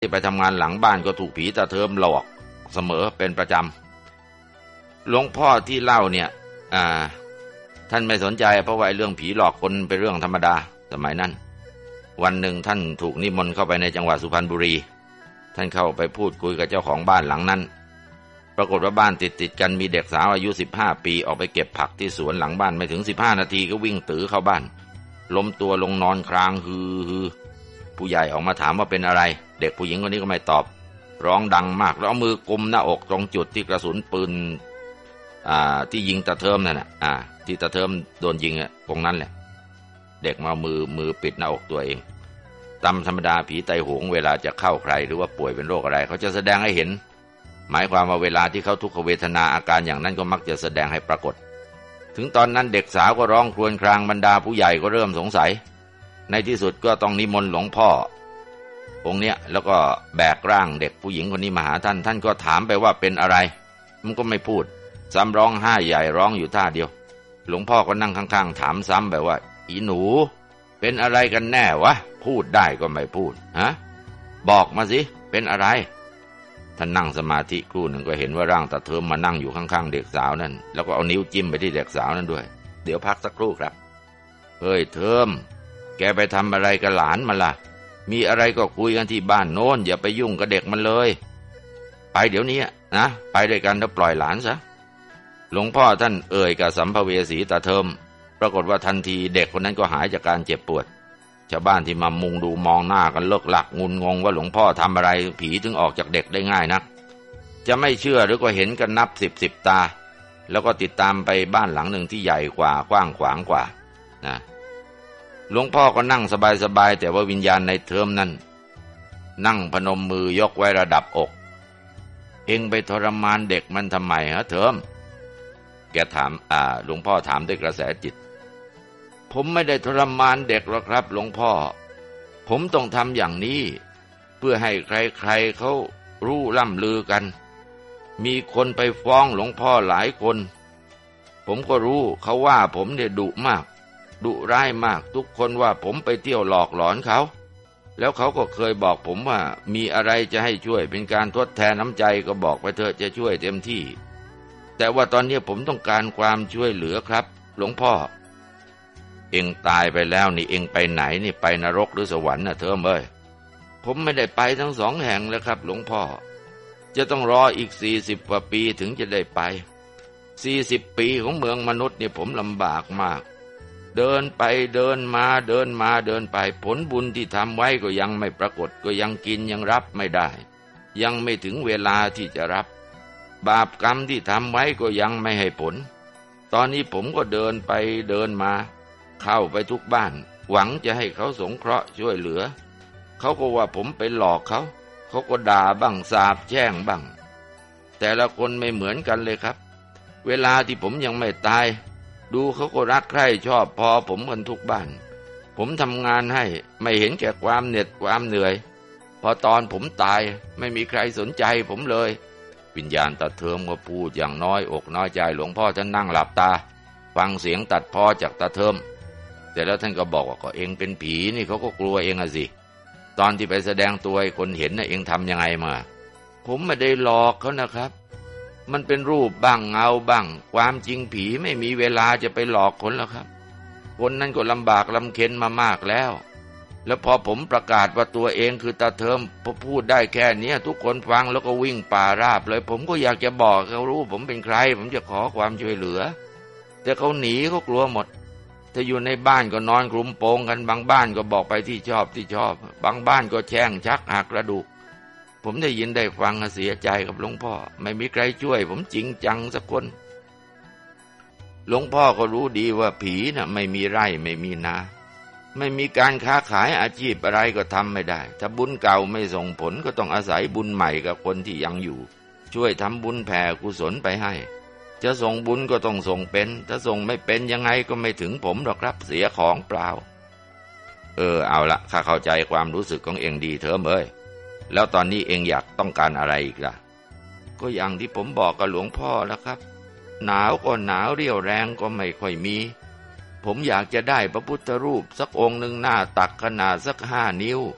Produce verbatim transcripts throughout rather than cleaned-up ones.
ที่ไปทำงานหลังบ้านก็ถูกผีตาเทิมหลอกเสมอเป็นประจำหลวงพ่อที่เล่าเนี่ยอ่าท่านไม่สนใจเพราะว่าเรื่องผีหลอกคนเป็นเรื่องธรรมดาสมัยนั้นวันหนึ่งท่านถูกนิมนต์เข้าไปในจังหวัดสุพรรณบุรีท่านเข้าไปพูดคุยกับเจ้าของบ้านหลังนั้นปรากฏว่าบ้านติดติดกันมีเด็กสาวอายุสิบห้าปีออกไปเก็บผักที่สวนหลังบ้านไม่ถึงสิบห้านาทีก็วิ่งตือเข้าบ้านล้มตัวลงนอนครางฮือฮือผู้ใหญ่ออกมาถามว่าเป็นอะไรเด็กผู้หญิงคนนี้ก็ไม่ตอบร้องดังมากแล้วเอามือกุมหน้าอกตรงจุดที่กระสุนปืนอ่าที่ยิงตาเทิมนั่นน่ะอ่าที่ตาเทิมโดนยิงอ่ะตรงนั้นแหละเด็กมามือมือปิดหน้าอกตัวเองตามธรรมดาผีไตโหงเวลาจะเข้าใครหรือว่าป่วยเป็นโรคอะไรเขาจะแสดงให้เห็นหมายความว่าเวลาที่เขาทุกขเวทนาอาการอย่างนั้นก็มักจะแสดงให้ปรากฏถึงตอนนั้นเด็กสาวก็ร้องครวญครางบรรดาผู้ใหญ่ก็เริ่มสงสัยในที่สุดก็ต้องนิมนต์หลวงพ่อองค์เนี้ยแล้วก็แบกร่างเด็กผู้หญิงคนนี้มาหาท่านท่านก็ถามไปว่าเป็นอะไรมันก็ไม่พูดซ้ำร้องไห้ใหญ่ร้องอยู่ท่าเดียวหลวงพ่อก็นั่งข้างๆถามซ้ำแบบว่าอีหนูเป็นอะไรกันแน่วะพูดได้ก็ไม่พูดฮะบอกมาสิเป็นอะไรท่านนั่งสมาธิครู่หนึ่งก็เห็นว่าร่างตาเทิมมานั่งอยู่ข้างๆเด็กสาวนั่นแล้วก็เอานิ้วจิ้มไปที่เด็กสาวนั่นด้วยเดี๋ยวพักสักครู่ครับเฮ้ยเทิมแกไปทำอะไรกับหลานมาล่ะมีอะไรก็คุยกันที่บ้านโน้นอย่าไปยุ่งกับเด็กมันเลยไปเดี๋ยวนี้นะไปด้วยกันแล้วปล่อยหลานซะหลวงพ่อท่านเอ่ยกับสัมภเวสีตาเทิมปรากฏว่าทันทีเด็กคนนั้นก็หายจากการเจ็บปวดชาวบ้านที่มามุงดูมองหน้ากันเลิกหลักงุนงงว่าหลวงพ่อทำอะไรผีถึงออกจากเด็กได้ง่ายนักจะไม่เชื่อหรือก็เห็นกันนับสิบสิบตาแล้วก็ติดตามไปบ้านหลังหนึ่งที่ใหญ่กว่ากว้างขวางกว่านะหลวงพ่อก็นั่งสบายๆแต่ว่าวิญญาณในเทิมนั้นนั่งพนมมือยกไว้ระดับอกเอ็งไปทรมานเด็กมันทำไมฮะเทิมแกถามอ่าหลวงพ่อถามด้วยกระแสจิตผมไม่ได้ทรมานเด็กหรอกครับหลวงพ่อผมต้องทำอย่างนี้เพื่อให้ใครๆเขารู้ล่ำลือกันมีคนไปฟ้องหลวงพ่อหลายคนผมก็รู้เขาว่าผมเนี่ยดุมากดุร้ายมากทุกคนว่าผมไปเที่ยวหลอกหลอนเขาแล้วเขาก็เคยบอกผมว่ามีอะไรจะให้ช่วยเป็นการทดแทนน้ำใจก็บอกไปเถอะจะช่วยเต็มที่แต่ว่าตอนนี้ผมต้องการความช่วยเหลือครับหลวงพ่อเอ็งตายไปแล้วนี่เอ็งไปไหนนี่ไปนรกหรือสวรรค์น่ะเธอเอ้ยผมไม่ได้ไปทั้งสองแห่งเลยครับหลวงพ่อจะต้องรออีกสี่สิบกว่าปีถึงจะได้ไปสี่สิบปีของเมืองมนุษย์นี่ผมลำบากมากเดินไปเดินมาเดินมาเดินไปผลบุญที่ทำไว้ก็ยังไม่ปรากฏก็ยังกินยังรับไม่ได้ยังไม่ถึงเวลาที่จะรับบาปกรรมที่ทำไว้ก็ยังไม่ให้ผลตอนนี้ผมก็เดินไปเดินมาเข้าไปทุกบ้านหวังจะให้เขาสงเคราะห์ช่วยเหลือเขาก็ว่าผมไปหลอกเขาเขาก็ด่าบ้างสาปแช่งบ้างแต่ละคนไม่เหมือนกันเลยครับเวลาที่ผมยังไม่ตายดูเขาก็รักใคร่ชอบพอผมกันทุกบ้านผมทำงานให้ไม่เห็นแก่ความเหน็ดความเหนื่อยพอตอนผมตายไม่มีใครสนใจผมเลยวิญญาณตาเทิมก็พูดอย่างน้อยอกน้อยใจหลวงพ่อท่านนั่งหลับตาฟังเสียงตัดพ้อจากตาเทิมแต่แล้วท่านก็บอกว่าก็เองเป็นผีนี่เขาก็กลัวเองอะสิตอนที่ไปแสดงตัวให้คนเห็นน่ะเองทำยังไงมาผมไม่ได้หลอกเขานะครับมันเป็นรูปบ้างเงาบ้างความจริงผีไม่มีเวลาจะไปหลอกคนแล้วครับคนนั้นก็ลำบากลำเค็ญมามากแล้วแล้วพอผมประกาศว่าตัวเองคือตาเทิมพอพูดได้แค่นี้ทุกคนฟังแล้วก็วิ่งป่าราบเลยผมก็อยากจะบอกเขารู้ผมเป็นใครผมจะขอความช่วยเหลือแต่เขาหนีเขากลัวหมดถ้าอยู่ในบ้านก็นอนคลุมโปงกันบางบ้านก็บอกไปที่ชอบที่ชอบบางบ้านก็แช่งชักหักกระดูกผมได้ยินได้ฟังเสียใจกับหลวงพ่อไม่มีใครช่วยผมจริงจังสักคนหลวงพ่อก็รู้ดีว่าผีน่ะไม่มีไร่ไม่มีนาไม่มีการค้าขายอาชีพอะไรก็ทำไม่ได้ถ้าบุญเก่าไม่ส่งผลก็ต้องอาศัยบุญใหม่กับคนที่ยังอยู่ช่วยทำบุญแผ่กุศลไปให้จะส่งบุญก็ต้องส่งเป็นถ้าส่งไม่เป็นยังไงก็ไม่ถึงผมหรอกครับเสียของเปล่าเออเอาละข้าเข้าใจความรู้สึกของเองดีเถอะเอ้ยแล้วตอนนี้เองอยากต้องการอะไรอีกล่ะก็อย่างที่ผมบอกกับหลวงพ่อแล้วครับหนาวก็หนาวเรี่ยวแรงก็ไม่ค่อยมีผมอยากจะได้พระพุทธรูปสักองค์หนึ่งหน้าตักขนาดสักห้านิ้ว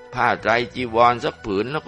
ผ้าไตรจีวรสักผืนแล้ว